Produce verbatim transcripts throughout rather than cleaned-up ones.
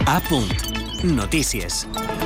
A punt. Notícies.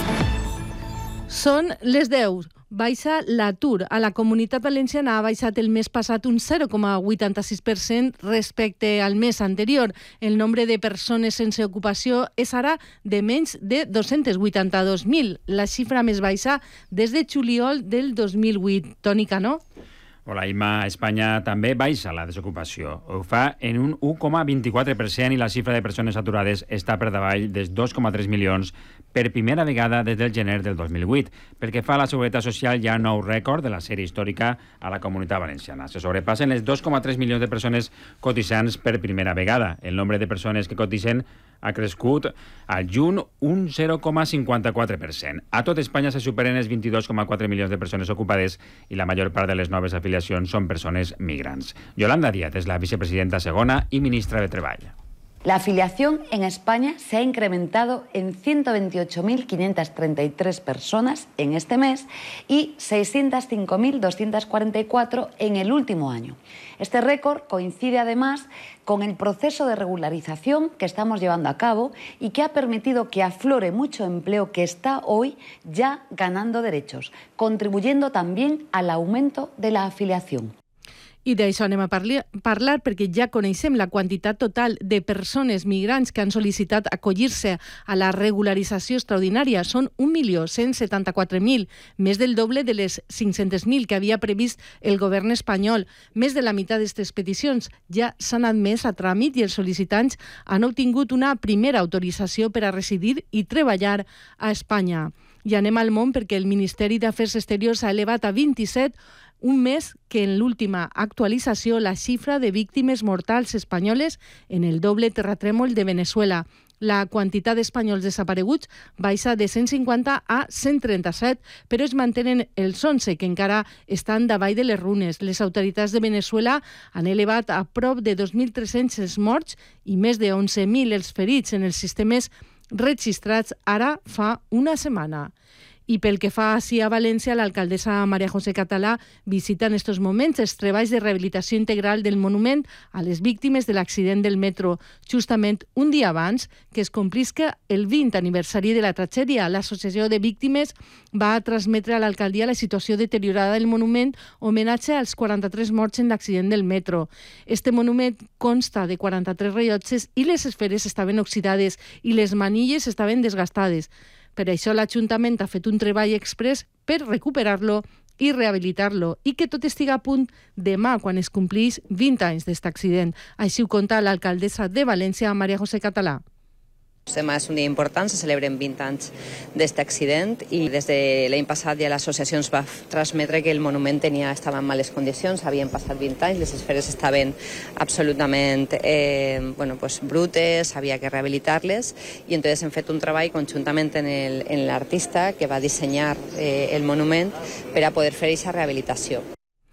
Són les deu. Baixa l'atur. A la Comunitat Valenciana ha baixat el mes passat un zero coma vuitanta-sis per cent respecte al mes anterior. El nombre de persones sense ocupació és ara de menys de dos-cents vuitanta-dos mil, la xifra més baixa des de juliol del dos mil vuit. Toni Cano? Hola, Imma. A Espanya també baixa la desocupació. Ho fa en un u coma vint-i-quatre per cent i la xifra de persones aturades està per davall dels dos coma tres milions per primera vegada des del gener del dos mil vuit. Pel que fa a la Seguretat Social, hi ha un nou rècord de la sèrie històrica a la Comunitat Valenciana. Se sobrepassen les dos coma tres milions de persones cotitzants per primera vegada. El nombre de persones que cotitzen ha crescut al juny un zero coma cinquanta-quatre per cent. A tot Espanya se superen els vint-i-dos coma quatre milions de persones ocupades i la major part de les noves afiliacions són persones migrants. Yolanda Díaz és la vicepresidenta segona y ministra de Treball. La afiliación en España se ha incrementado en ciento veintiocho mil quinientas treinta y tres personas en este mes y seiscientos cinco mil doscientos cuarenta y cuatro en el último año. Este récord coincide además con el proceso de regularización que estamos llevando a cabo y que ha permitido que aflore mucho empleo que está hoy ya ganando derechos, contribuyendo también al aumento de la afiliación. I d'això anem a parli- parlar perquè ja coneixem la quantitat total de persones migrants que han sol·licitat acollir-se a la regularització extraordinària. Són un milió cent setanta-quatre mil, més del doble de les cinc-cents mil que havia previst el govern espanyol. Més de la meitat d'aquestes peticions ja s'han admès a tràmit i els sol·licitants han obtingut una primera autorització per a residir i treballar a Espanya. I anem al món perquè el Ministeri d'Afers Exteriors ha elevat a vint-i-set un mes que en l'última actualització la xifra de víctimes mortals espanyoles en el doble terratrèmol de Venezuela. La quantitat d'espanyols desapareguts baixa de cent cinquanta a cent trenta-set, però es mantenen els onze que encara estan davall de les runes. Les autoritats de Venezuela han elevat a prop de dos mil tres-cents els morts i més de onze mil els ferits en els sistemes registrats ara fa una setmana. I pel que fa així a València, l'alcaldessa María José Català visita en estos moments els treballs de rehabilitació integral del monument a les víctimes de l'accident del metro, justament un dia abans que es complisca el vint aniversari de la tragèdia. L'Associació de Víctimes va transmetre a l'alcaldia la situació deteriorada del monument, homenatge als quaranta-tres morts en l'accident del metro. Este monument consta de quaranta-tres rellotges i les esferes estaven oxidades i les manilles estaven desgastades. Per això l'Ajuntament ha fet un treball exprés per recuperar-lo i rehabilitar-lo i que tot estiga a punt demà quan es complís vint anys d'aquest accident. Així ho conta l'alcaldessa de València, María José Català. Demà és un dia important, se celebren vint anys d'aquest accident i des de l'any passat ja l'associació ens va transmetre que el monument tenia, estava en males condicions, havien passat vint anys, les esferes estaven absolutament eh, bueno, pues, brutes, havia que rehabilitar-les i entonces hem fet un treball conjuntament en el, en l'artista que va dissenyar eh, el monument per a poder fer aquesta rehabilitació.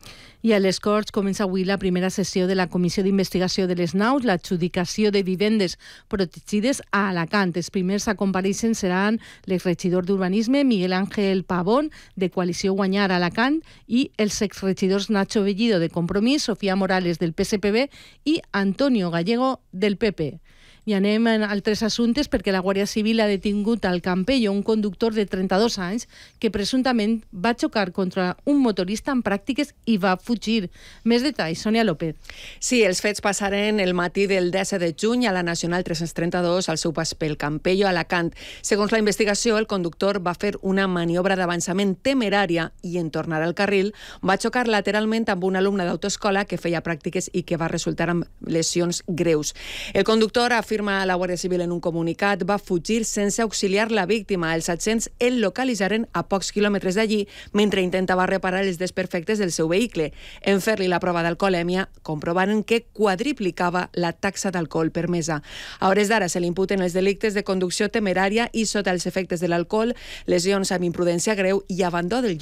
I a les Corts comença avui la primera sessió de la Comissió d'Investigació de les Naus, l'adjudicació de vivendes protegides a Alacant. Els primers a comparèixer seran l'exregidor d'Urbanisme, Miguel Ángel Pavón, de Coalició Guanyar Alacant, i els exregidors Nacho Bellido, de Compromís, Sofía Morales, del P S P B, i Antonio Gallego, del P P. I anem a altres assumptes perquè la Guàrdia Civil ha detingut al Campello un conductor de trenta-dos anys que presumptament va xocar contra un motorista en pràctiques i va fugir. Més detalls, Sònia López. Sí, els fets passaren el matí del disset de juny a la Nacional tres-cents trenta-dos al seu pas pel Campello a Alacant. Segons la investigació, el conductor va fer una maniobra d'avançament temerària i en tornar al carril va xocar lateralment amb un alumne d'autoescola que feia pràctiques i que va resultar amb lesions greus. El conductor afirma a la Guàrdia Civil en un comunicat, va fugir sense auxiliar la víctima. Els agents el localitzaren a pocs quilòmetres d'allí mentre intentava reparar els desperfectes del seu vehicle. En fer-li la prova d'alcoholèmia, comprovaren que quadriplicava la taxa d'alcohol permesa. A hores d'ara se li imputen els delictes de conducció temerària i sota els efectes de l'alcohol, lesions amb imprudència greu i abandó del